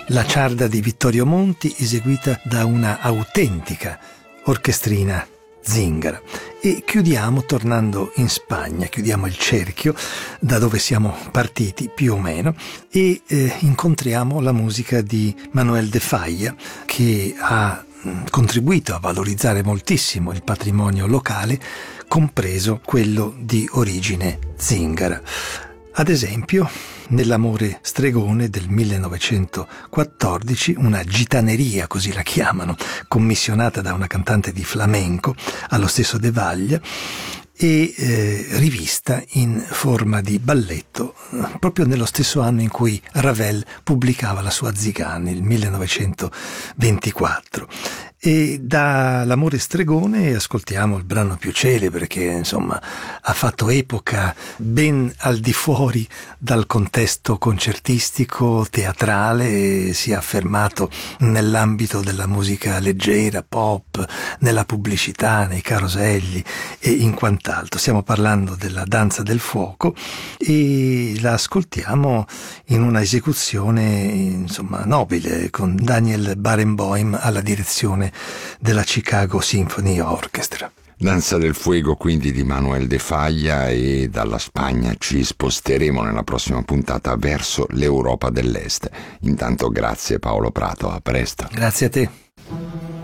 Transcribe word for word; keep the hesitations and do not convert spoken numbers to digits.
La ciarda di Vittorio Monti eseguita da una autentica orchestrina zingara. E chiudiamo tornando in Spagna, chiudiamo il cerchio da dove siamo partiti più o meno e eh, incontriamo la musica di Manuel de Falla, che ha contribuito a valorizzare moltissimo il patrimonio locale, compreso quello di origine zingara. Ad esempio, nell'Amore stregone del millenovecentoquattordici, una gitaneria, così la chiamano, commissionata da una cantante di flamenco, allo stesso De Falla, e eh, rivista in forma di balletto proprio nello stesso anno in cui Ravel pubblicava la sua Zigane, il millenovecentoventiquattro. E da L'Amore stregone ascoltiamo il brano più celebre, che insomma ha fatto epoca ben al di fuori dal contesto concertistico, teatrale, si è affermato nell'ambito della musica leggera, pop, nella pubblicità, nei caroselli e in quant'altro. Stiamo parlando della Danza del fuoco e la ascoltiamo in una esecuzione insomma nobile, con Daniel Barenboim alla direzione della Chicago Symphony Orchestra. Danza del fuego quindi di Manuel de Falla, e dalla Spagna ci sposteremo nella prossima puntata verso l'Europa dell'Est. Intanto grazie Paolo Prato, a presto. Grazie a te.